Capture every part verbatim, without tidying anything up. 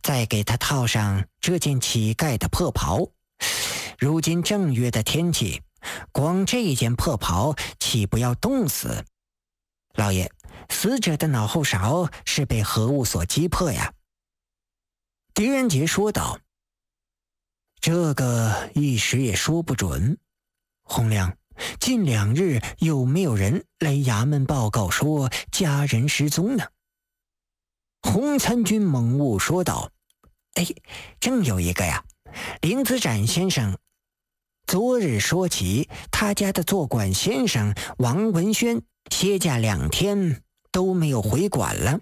再给他套上这件乞丐的破袍。如今正月的天气，光这件破袍岂不要冻死？老爷，死者的脑后勺是被何物所击破呀？狄仁杰说道。这个一时也说不准。洪亮，近两日有没有人来衙门报告说家人失踪呢？洪参军猛悟说道。哎，正有一个呀，林子展先生。昨日说起，他家的做馆先生王文轩歇假两天都没有回馆了。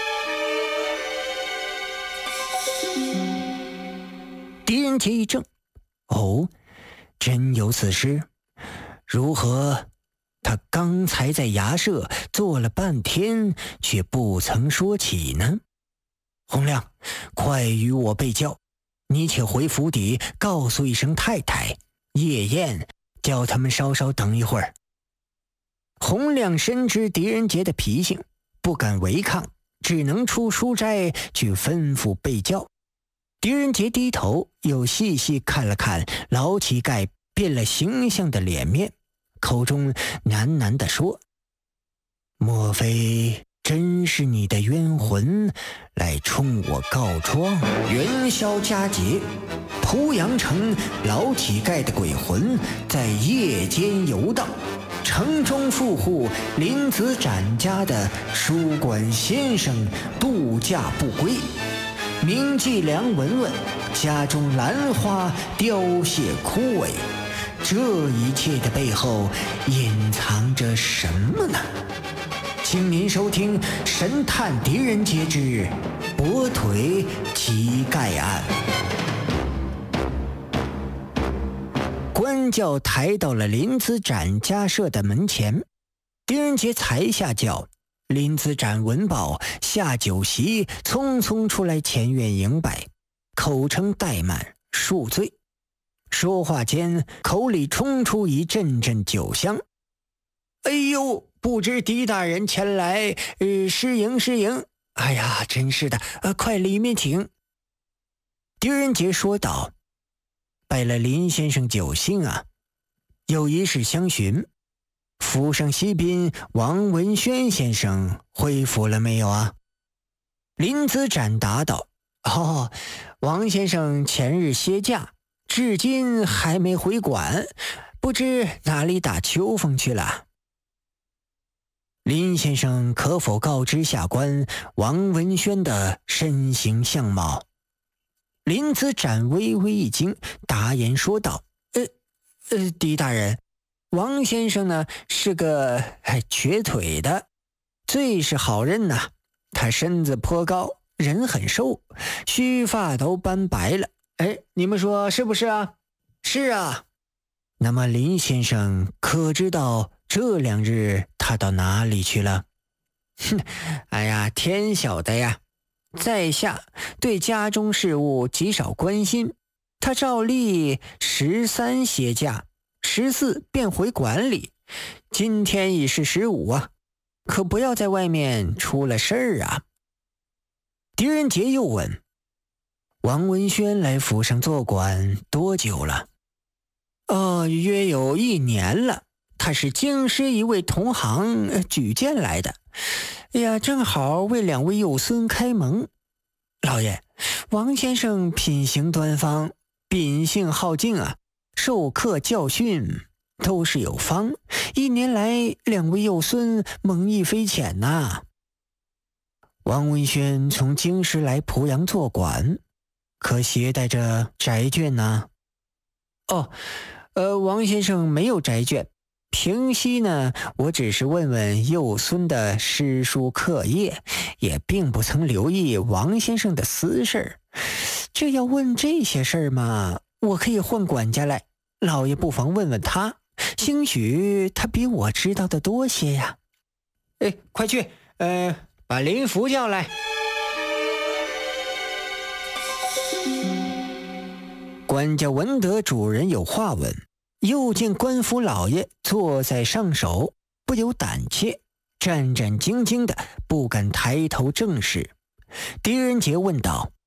狄仁杰一怔，哦，真有此事？如何他刚才在衙舍坐了半天，却不曾说起呢？洪亮，快与我备教，你且回府邸告诉一声太太，夜宴叫他们稍稍等一会儿。洪亮深知狄仁杰的脾性，不敢违抗，只能出书斋去吩咐备教。狄仁杰低头又细细看了看老乞丐变了形象的脸面，口中喃喃地说：莫非真是你的冤魂来冲我告状？元宵佳节，濮阳城老乞丐的鬼魂在夜间游荡，城中富户林子展家的书馆先生度假不归，名妓梁文文家中兰花凋谢枯萎，这一切的背后隐藏着什么呢？请您收听《神探狄仁杰之跛腿乞丐案》。官轿抬到了林子展家舍的门前，狄仁杰才下轿，林子展闻报，下酒席，匆匆出来前院迎拜，口称怠慢恕罪。说话间，口里冲出一阵阵酒香。哎呦，不知狄大人前来，呃，失迎失迎。哎呀，真是的，呃，快里面请。狄仁杰说道：拜了林先生酒兴啊，有一事相询，府上西宾王文轩先生回府了没有啊？林子展答道：哦，王先生前日歇假，至今还没回馆，不知哪里打秋风去了。林先生可否告知下官王文轩的身形相貌？林子展微微一惊，答言说道：呃呃，狄大人，王先生呢是个哎瘸腿的，最是好人呐、啊。他身子颇高，人很瘦，须发都斑白了。哎，你们说是不是啊？是啊。那么林先生可知道这两日他到哪里去了？哼，哎呀，天晓得呀。在下对家中事务极少关心，他照例十三歇假，十四便回馆里，今天已是十五啊，可不要在外面出了事儿啊。狄仁杰又问：王文轩来府上做馆多久了？哦，约有一年了，他是京师一位同行、呃、举荐来的。哎呀，正好为两位幼孙开蒙。老爷，王先生品行端方，秉性好静啊，授课教训都是有方，一年来两位幼孙蒙益非浅呐、啊。王文轩从京师来濮阳做馆，可携带着宅卷呢？哦，呃，王先生没有宅卷。平息呢，我只是问问幼孙的诗书课业，也并不曾留意王先生的私事。这要问这些事儿嘛，我可以换管家来，老爷不妨问问他，兴许他比我知道的多些呀。哎，快去，呃，把林福叫来。管家闻得主人有话问，又见官府老爷坐在上首，不由胆怯，战战兢兢的不敢抬头正视。狄仁杰问道：